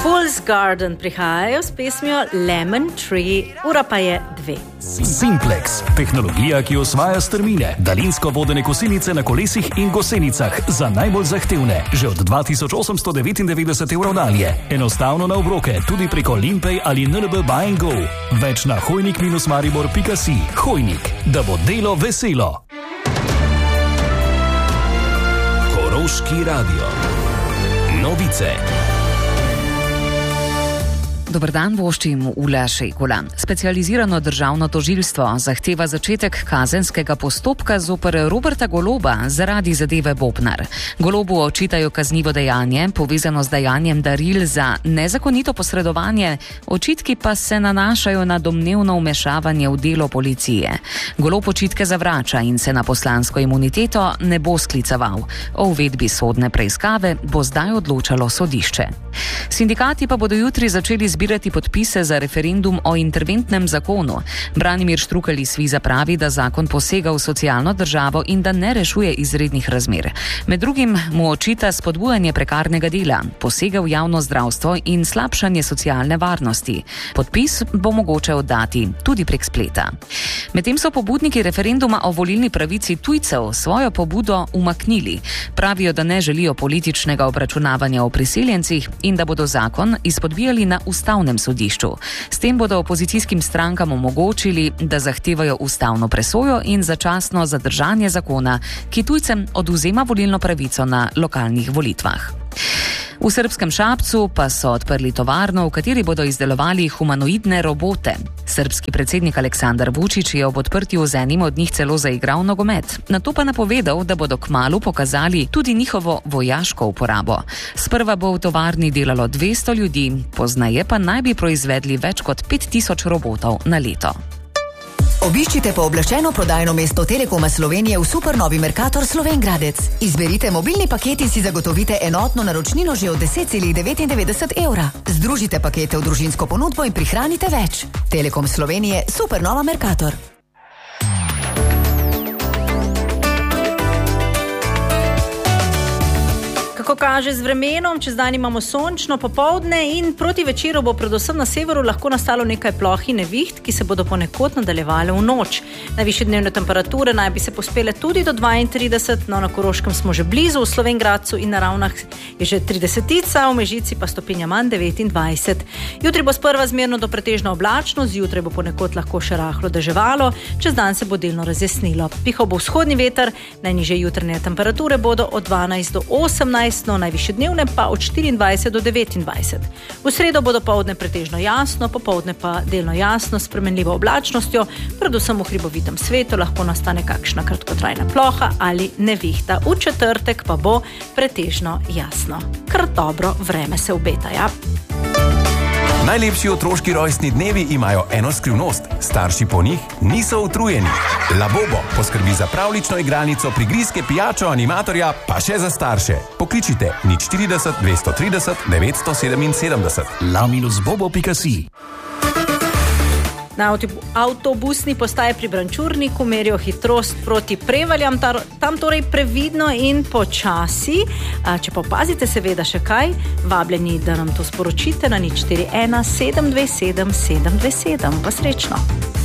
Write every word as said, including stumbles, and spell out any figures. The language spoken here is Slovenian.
Fool's Garden prihajajo s pesmijo Lemon Tree, ura pa je dve. Simplex, tehnologija, ki osvaja strmine, daljinsko vodene kosilnice na kolesih in gosenicah za najbolj zahtevne, že od dva tisoč osemsto devetindevetdeset evrov dalje. Enostavno na obroke, tudi preko Limpay ali N L B Buy and Go. Več na hojnik maribor pika si. Hojnik, da bo delo veselo. Koroški radio. Novice. Dober dan, voščim Ula Šejkula. Specializirano državno tožilstvo zahteva začetek kazenskega postopka zoper Roberta Goloba zaradi zadeve Bobnar. Golobu očitajo kaznivo dejanje, povezano z dajanjem daril za nezakonito posredovanje, očitki pa se nanašajo na domnevno vmešavanje v delo policije. Golob očitke zavrača in se na poslansko imuniteto ne bo skliceval. O uvedbi sodne preiskave bo zdaj odločalo sodišče. Sindikati pa bodo jutri začeli zbirati podpise za referendum o interventnem zakonu. Branimir Štrukelj iz Sviza pravi, da zakon posega v socialno državo in da ne rešuje izrednih razmer. Med drugim mu očita spodbujanje prekarnega dela, posega v javno zdravstvo in slabšanje socialne varnosti. Podpis bo mogoče oddati tudi prek spleta. Medtem so pobudniki referenduma o volilni pravici tujcev svojo pobudo umaknili. Pravijo, da ne želijo političnega obračunavanja o priseljencih in da bodo zakon izpodbijali na ustavnem sodišču. S tem bodo opozicijskim strankam omogočili, da zahtevajo ustavno presojo in začasno zadržanje zakona, ki tujcem odvzema volilno pravico na lokalnih volitvah. V srbskem Šapcu pa so odprli tovarno, v kateri bodo izdelovali humanoidne robote. Srbski predsednik Aleksandar Vučić je ob odprtju z enim od njih celo zaigral nogomet. Nato pa napovedal, da bodo kmalu pokazali tudi njihovo vojaško uporabo. Sprva bo v tovarni delalo dvesto ljudi, pozneje pa naj bi proizvedli več kot pet tisoč robotov na leto. Obiščite pooblaščeno prodajno mesto Telekoma Slovenije v supernovi Mercator Slovenj Gradec. Izberite mobilni paket in si zagotovite enotno naročnino že od deset celih devetindevetdeset evra. Združite pakete v družinsko ponudbo in prihranite več. Telekom Slovenije, supernova Mercator. Kako kaže z vremenom, čez dan imamo sončno popoldne in proti večeru bo predvsem na severu lahko nastalo nekaj ploh in neviht, ki se bodo ponekod nadaljevale v noč. Najvišje dnevne temperature naj bi se pospele tudi do dvaintrideset, no na Koroškem smo že blizu, v Slovenj Gradcu in na Ravnah je že tridesetica, v Mežici pa stopinja manj devetindvajset. Jutri bo sprva zmerno do pretežno oblačno, zjutraj bo ponekod lahko še rahlo deževalo, čez dan se bo delno razjasnilo. Pihal bo vzhodni veter, najnižje jutranje temperature bodo od dvanajst do osemnajst, no, najvišje dnevne pa od štiriindvajset do devetindvajset. V sredo bodo popoldne pretežno jasno, popoldne pa delno jasno s spremenljivo oblačnostjo, predvsem v hribovitem svetu lahko nastane kakšna kratkotrajna ploha ali nevihta. V četrtek pa bo pretežno jasno. Kar dobro vreme se obeta, ja. Najlepši otroški rojstni dnevi imajo eno skrivnost. Starši po njih niso utrujeni. Labobo poskrbi za pravlično igralnico, prigrizke, pijačo, animatorja, pa še za starše. Pokličite nič štirideset dvesto trideset devetsto sedeminsedemdeset. la minus bobo pika si. Na avtobusni postaji pri Brančurniku merijo hitrost proti Prevaljam, tam torej previdno in počasi. Če pa opazite seveda še kaj, vabljeni, da nam to sporočite na nič štiri ena sedem dve sedem sedem dve sedem. Pa srečno!